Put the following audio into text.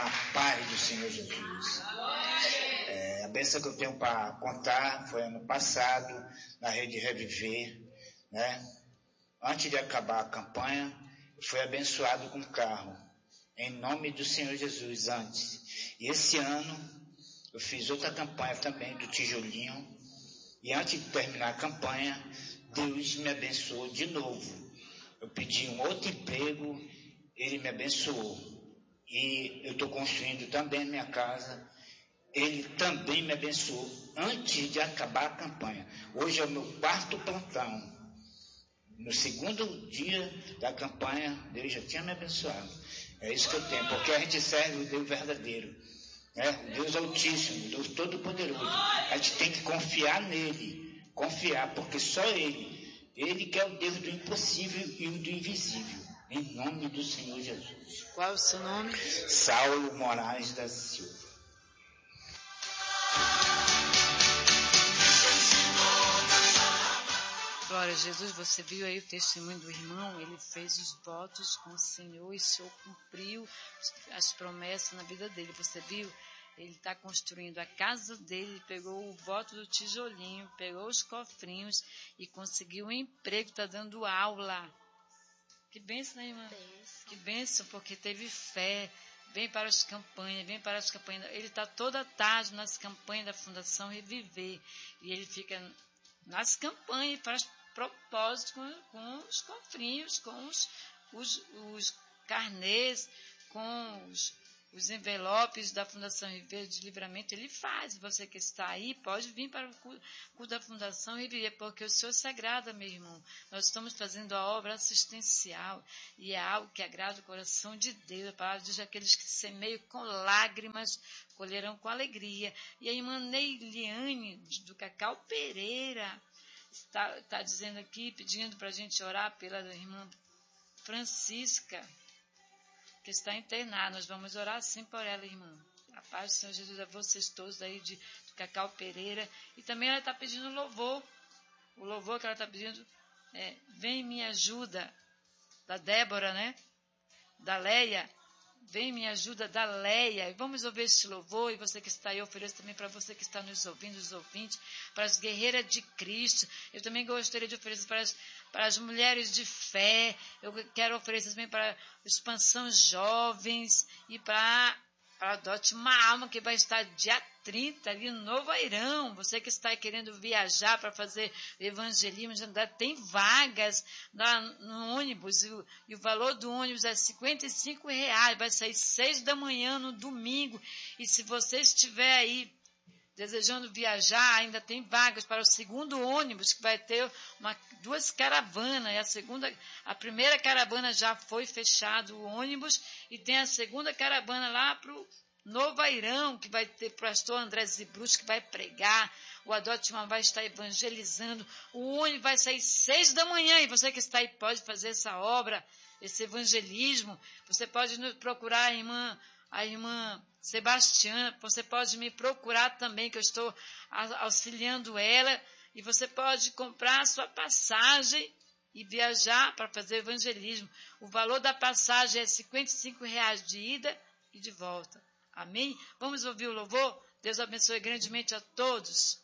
A paz do Senhor Jesus. A bênção que eu tenho para contar foi ano passado, na Rede Reviver, né? Antes de acabar a campanha, eu fui abençoado com carro, em nome do Senhor Jesus, antes. E esse ano, eu fiz outra campanha também, do tijolinho, e antes de terminar a campanha, Deus me abençoou de novo. Eu pedi um outro emprego, Ele me abençoou. E eu estou construindo também a minha casa. Ele também me abençoou antes de acabar a campanha. Hoje é o meu 4º plantão. No segundo dia da campanha, Deus já tinha me abençoado. É isso que eu tenho, porque a gente serve o Deus verdadeiro, né? O Deus Altíssimo, o Deus Todo-Poderoso. A gente tem que confiar nele, porque só Ele que é o Deus do impossível e o do invisível. Em nome do Senhor Jesus. Qual é o seu nome? Saulo Moraes da Silva. Glória a Jesus, você viu aí o testemunho do irmão? Ele fez os votos com o Senhor e o Senhor cumpriu as promessas na vida dele. Você viu? Ele está construindo a casa dele, pegou o voto do tijolinho, pegou os cofrinhos e conseguiu um emprego, está dando aula. Que bênção, né, irmã? Bênção. Que bênção, porque teve fé. Vem para as campanhas. Ele está toda tarde nas campanhas da Fundação Reviver. E ele fica nas campanhas e faz propósito com os cofrinhos, com os carnês, com os envelopes da Fundação Reviver de Livramento. Ele faz. Você que está aí, pode vir para o culto da Fundação Reviver, porque o Senhor se agrada, meu irmão. Nós estamos fazendo a obra assistencial e é algo que agrada o coração de Deus. A palavra diz: aqueles que semeiam com lágrimas colherão com alegria. E a irmã Neiliane, do Cacau Pereira, está dizendo aqui, pedindo para a gente orar pela irmã Francisca, que está internada. Nós vamos orar sim por ela, irmã. A paz do Senhor Jesus a vocês todos aí do Cacau Pereira. E também ela está pedindo louvor. O louvor que ela está pedindo é Vem Me Ajuda, da Débora, né? Da Leia. Vem Me Ajuda, da Leia. E vamos ouvir esse louvor. E você que está aí, eu ofereço também para você que está nos ouvindo, os ouvintes, para as guerreiras de Cristo. Eu também gostaria de oferecer para as mulheres de fé. Eu quero oferecer também para Expansão Jovens e para Adote uma Alma, que vai estar dia 30 ali no Novo Airão. Você que está querendo viajar para fazer evangelismo, já tem vagas lá no ônibus. E o valor do ônibus é R$55. Vai sair 6 da manhã no domingo. E se você estiver aí desejando viajar, ainda tem vagas para o segundo ônibus, que vai ter 2 caravanas. E a primeira caravana já foi fechado o ônibus, e tem a segunda caravana lá para o Novo Airão, que vai ter o pastor André Zibrus, que vai pregar. O Adote Uma vai estar evangelizando. O ônibus vai sair 6 da manhã, e você que está aí pode fazer essa obra, esse evangelismo. Você pode procurar a irmã Sebastiana, você pode me procurar também, que eu estou auxiliando ela, e você pode comprar a sua passagem e viajar para fazer evangelismo. O valor da passagem é R$55 de ida e de volta. Amém? Vamos ouvir o louvor? Deus abençoe grandemente a todos.